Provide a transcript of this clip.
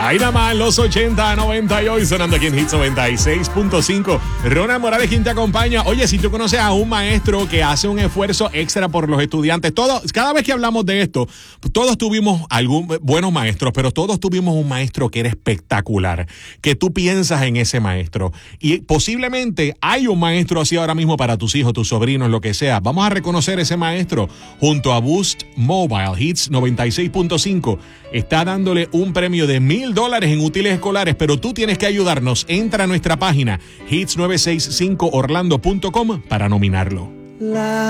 Ahí nada más, los 80, 90 y hoy sonando aquí en Hits 96.5. Ronald Morales, quien te acompaña. Oye, si tú conoces a un maestro que hace un esfuerzo extra por los estudiantes, cada vez que hablamos de esto, todos tuvimos buenos maestros, pero todos tuvimos un maestro que era espectacular, que tú piensas en ese maestro. Y posiblemente hay un maestro así ahora mismo para tus hijos, tus sobrinos, lo que sea. Vamos a reconocer ese maestro junto a Boost Mobile. Hits 96.5 está dándole un premio de $1,000 en útiles escolares, pero tú tienes que ayudarnos. Entra a nuestra página hits965orlando.com para nominarlo.